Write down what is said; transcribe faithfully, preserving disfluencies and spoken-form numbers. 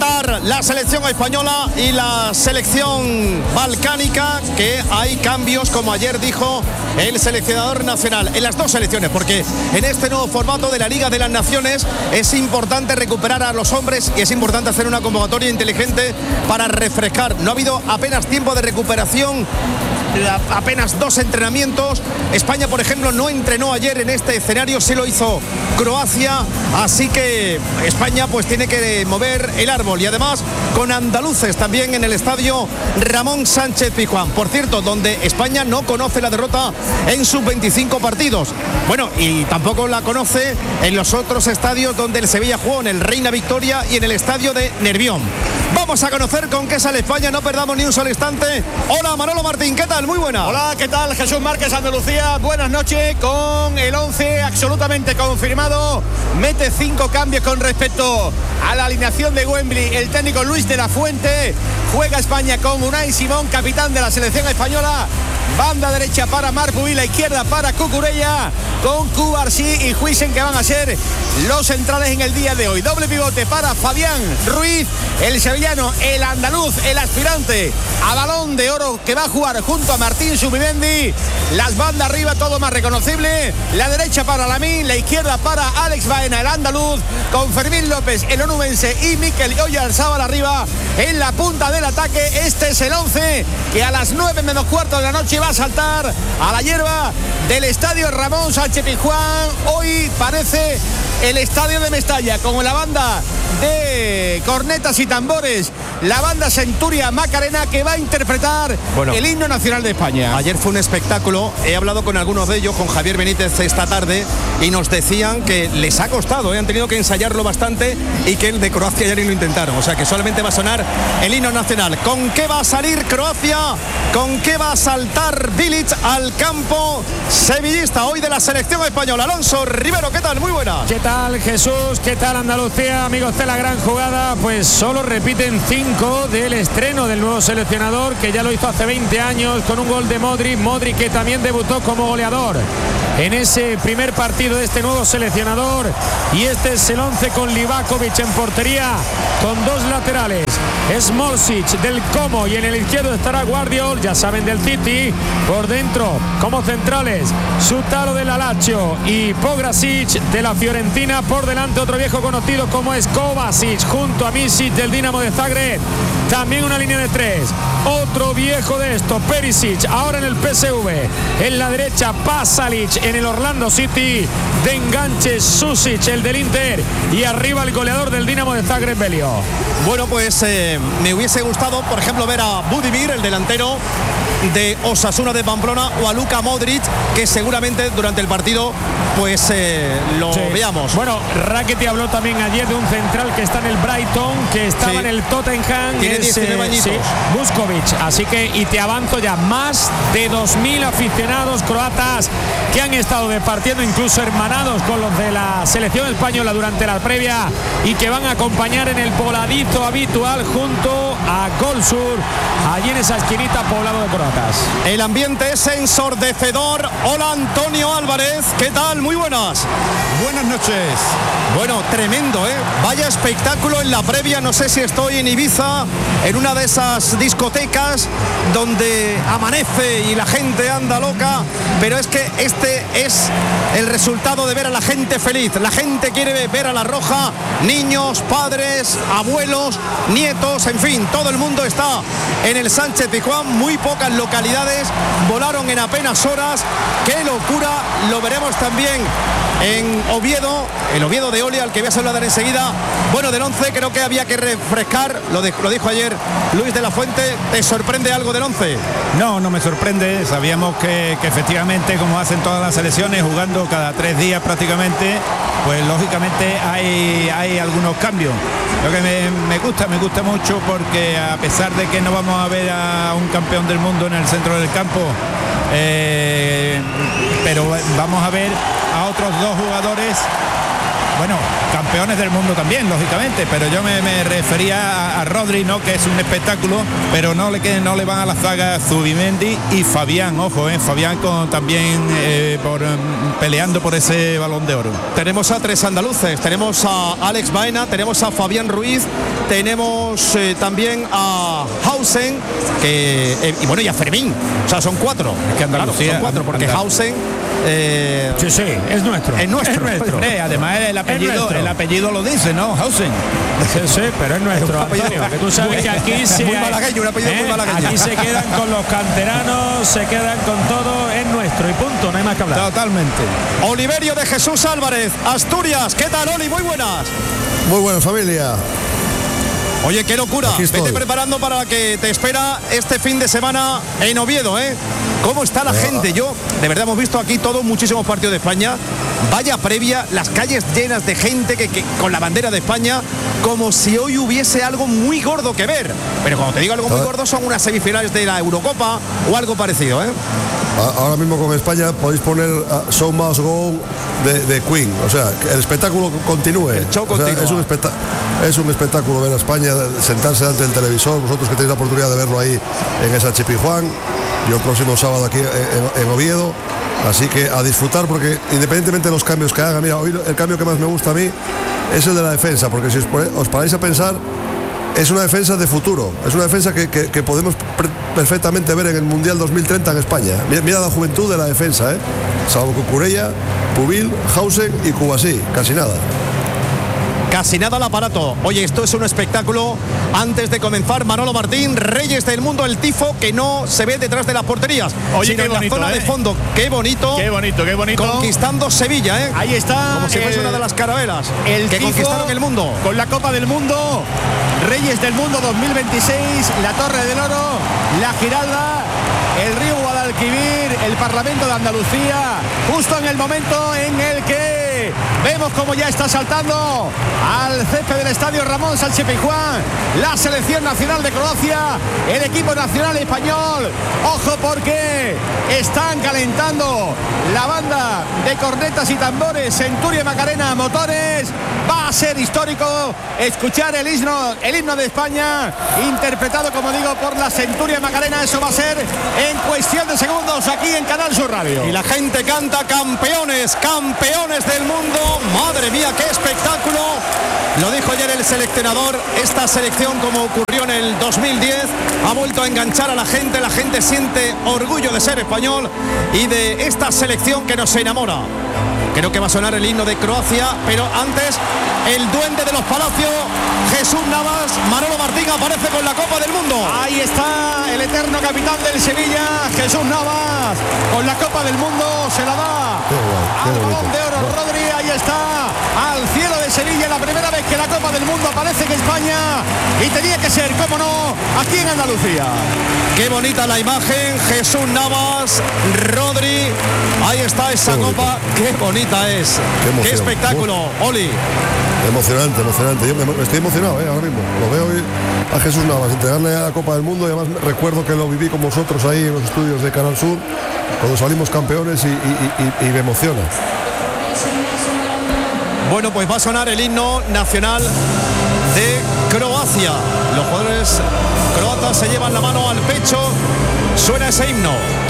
Qatar, la selección española y la selección balcánica, que hay cambios, como ayer dijo el seleccionador nacional, en las dos selecciones, porque en este nuevo formato de la Liga de las Naciones es importante recuperar a los hombres y es importante hacer una convocatoria inteligente para refrescar. No ha habido apenas tiempo de recuperación, apenas dos entrenamientos. España, por ejemplo, no entrenó ayer en este escenario, sí lo hizo Croacia, así que España pues tiene que mover el árbol, y además con andaluces también en el estadio Ramón Sánchez Pizjuán, por cierto, donde España no conoce la derrota en sus veinticinco partidos. Bueno, y tampoco la conoce en los otros estadios donde el Sevilla jugó, en el Reina Victoria y en el estadio de Nervión. Vamos a conocer con qué sale España, no perdamos ni un solo instante. Hola, Manolo Martín, ¿qué tal? Muy buena. Hola, ¿qué tal? Jesús Márquez, Andalucía, buenas noches, con el once absolutamente confirmado. Mete cinco cambios con respecto a la alineación de Wembley el técnico Luis de la Fuente. Juega España con Unai Simón, capitán de la selección española. Banda derecha para Marc-Bouilly, la izquierda para Cucurella, con Cubarsí y Huijsen, que van a ser los centrales en el día de hoy. Doble pivote para Fabián Ruiz, el sevillano, el andaluz, el aspirante a Balón de Oro, que va a jugar junto a Martín Zubimendi. Las bandas arriba, todo más reconocible. La derecha para Lamine, la izquierda para Alex Baena, el andaluz, con Fermín López, el onubense, y Mikel Oyarzabal arriba en la punta del ataque. Este es el once que a las nueve menos cuarto de la noche va a saltar a la hierba del estadio Ramón Sánchez Pizjuán. Hoy parece el estadio de Mestalla, con la banda de cornetas y tambores, la banda Centuria Macarena, que va a interpretar bueno, el himno nacional de España. Ayer fue un espectáculo, he hablado con algunos de ellos, con Javier Benítez esta tarde, y nos decían que les ha costado, ¿eh? han tenido que ensayarlo bastante, y que el de Croacia ayer ni lo intentaron, o sea que solamente va a sonar el himno nacional. ¿Con qué va a salir Croacia? ¿Con qué va a saltar Bilic al campo sevillista hoy de la selección española? Alonso Rivero, ¿qué tal? Muy buena. ¿Qué tal, Jesús? ¿Qué tal, Andalucía? Amigos de la gran jugada, pues solo repiten cinco del estreno del nuevo seleccionador, que ya lo hizo hace veinte años con un gol de Modric. Modric, que también debutó como goleador en ese primer partido de este nuevo seleccionador. Y este es el once con Livakovic en portería, con dos laterales, Smolcic del Como, y en el izquierdo estará Guardiol, ya saben, del City. Por dentro, como centrales, Sutalo del Lazio y Pograsic de la Fiorentina. Por delante, otro viejo conocido como es Kovacic, junto a Misic del Dinamo de Zagreb. También una línea de tres, otro viejo de esto, Perisic, ahora en el P S V. En la derecha, Pasalic en el Orlando City. De enganche, Susic, el del Inter. Y arriba el goleador del Dinamo de Zagreb, Belio. Bueno, pues eh, me hubiese gustado, por ejemplo, ver a Budimir, el delantero de Osasuna de Pamplona, o a Luka Modric, que seguramente durante el partido pues eh, lo sí. veamos. Bueno, Rakitic habló también ayer de un central que está en el Brighton, que estaba sí. en el Tottenham. Tiene diecinueve añitos. Sí, Vuskovic. Así que, y te avanzo ya, más de dos mil aficionados croatas que han estado departiendo, incluso hermanados con los de la selección española durante la previa, y que van a acompañar en el voladito habitual junto a Gol Sur, allí en esa esquinita poblado de croatas. El ambiente es ensordecedor. Hola, Antonio Álvarez, ¿qué tal? Muy buenas. Buenas noches. Bueno, tremendo, ¿eh? Vaya espectáculo en la previa. No sé si estoy en Ibiza, en una de esas discotecas donde amanece y la gente anda loca, pero es que este es el resultado de ver a la gente feliz. La gente quiere ver a la Roja, niños, padres, abuelos, nietos, en fin, todo el mundo está en el Sánchez Pizjuán. Muy pocas localidades volaron en apenas horas. ¡Qué locura! Lo veremos también en Oviedo, el Oviedo de Olia, al que voy a saludar enseguida. Bueno, del once creo que había que refrescar, lo, de, lo dijo ayer Luis de la Fuente. ¿Te sorprende algo del once? No, no me sorprende. Sabíamos que, que efectivamente, como hacen todas las selecciones, jugando cada tres días prácticamente, pues lógicamente hay, hay algunos cambios. Lo que me, me gusta, me gusta mucho, porque a pesar de que no vamos a ver a un campeón del mundo en el centro del campo, eh, pero vamos a ver a otros dos jugadores bueno, campeones del mundo también, lógicamente, pero yo me, me refería a, a Rodri, ¿no? Que es un espectáculo, pero no le que no le van a la zaga Zubimendi y Fabián, ojo, eh, Fabián con, también eh, por, peleando por ese Balón de Oro. Tenemos a tres andaluces, tenemos a Alex Baena, tenemos a Fabián Ruiz, tenemos eh, también a Hausen, que eh, y bueno, y a Fermín, o sea, son cuatro. Es que Andalucía, claro, son cuatro, porque Andal- Hausen eh, Sí, sí, es nuestro. es nuestro. Es nuestro. Eh, además el apellido, nuestro. el apellido lo dice, ¿no? Hausen. Sí, sí, pero es nuestro, Antonio, que tú sabes que aquí se, muy malagueño, un apellido muy malagueño. aquí se quedan con los canteranos, se quedan con todo, es nuestro y punto, no hay más que hablar. Totalmente. Oliverio de Jesús Álvarez, Asturias. ¿Qué tal, Oli? Muy buenas. Muy buena familia. Oye, qué locura. Aquí estoy. Vete preparando para que te espera este fin de semana en Oviedo, ¿eh? ¿Cómo está la gente? Yo, de verdad, hemos visto aquí todos muchísimos partidos de España. Vaya previa, las calles llenas de gente que, que con la bandera de España, como si hoy hubiese algo muy gordo que ver. Pero cuando te digo algo muy gordo, son unas semifinales de la Eurocopa o algo parecido, ¿eh? Ahora mismo con España podéis poner uh, Show Must Go On de, de Queen. O sea, que el espectáculo continúe. El show o sea, continúa. es, un espectá- es un espectáculo ver a España, sentarse delante del televisor. Vosotros que tenéis la oportunidad de verlo ahí en esa Chipijuán. Y el próximo sábado aquí en, en Oviedo. Así que a disfrutar, porque independientemente de los cambios que hagan, mira, hoy el cambio que más me gusta a mí es el de la defensa, porque si os, os paráis a pensar, es una defensa de futuro, es una defensa que, que, que podemos pre- perfectamente ver en el Mundial dos mil treinta en España. Mira, mira la juventud de la defensa, ¿eh? Salvo Cucurella, Pubil, Hausen y Cubasí, casi nada. Casi nada al aparato. Oye, esto es un espectáculo. Antes de comenzar, Manolo Martín, Reyes del Mundo, el tifo que no se ve detrás de las porterías. Oye, sino qué en la bonito, zona ¿eh? de fondo. Qué bonito. Qué bonito, qué bonito. Conquistando Sevilla, ¿eh? Ahí está. Como si fuese el- una de las carabelas el que tifo conquistaron el mundo. con la Copa del Mundo, Reyes del Mundo dos mil veintiséis, la Torre del Oro, la Giralda, el río Guadalquivir, el Parlamento de Andalucía, justo en el momento en el que vemos como ya está saltando al césped del estadio Ramón Sánchez Pizjuán la selección nacional de Croacia, el equipo nacional español. Ojo, porque están calentando la banda de cornetas y tambores Centuria Macarena Motores. Va a ser histórico escuchar el himno, el himno de España interpretado, como digo, por la Centuria Macarena. Eso va a ser en cuestión de segundos aquí en Canal Sur Radio. Y la gente canta campeones, campeones del mundo. Madre mía, qué espectáculo. Lo dijo ayer el seleccionador. Esta selección, como ocurrió en el dos mil diez, ha vuelto a enganchar a la gente. La gente siente orgullo de ser español y de esta selección que nos enamora. Creo que va a sonar el himno de Croacia, pero antes el duende de los Palacios, Jesús Navas. Manolo Martín aparece con la Copa del Mundo. Ahí está el eterno capitán del Sevilla, Jesús Navas, con la Copa del Mundo. Se la da Qué guay, qué al bonito. Balón de Oro, Rodri. Ahí está, al cielo de Sevilla, la primera vez que la Copa del Mundo aparece en España, y tenía que ser, cómo no, aquí en Andalucía. Qué bonita la imagen, Jesús Navas, Rodri, ahí está esa Qué bonito. copa, qué bonita es, Qué emoción. qué espectáculo, Oli. Emocionante, emocionante. Yo me, me estoy emocionado, ¿eh? Ahora mismo. Lo veo hoy a Jesús Navas entregarle a la Copa del Mundo, y además recuerdo que lo viví con vosotros ahí en los estudios de Canal Sur, cuando salimos campeones, y, y- y- y me emociona. Bueno, pues va a sonar el himno nacional de Croacia. Los jugadores croatas se llevan la mano al pecho, suena ese himno.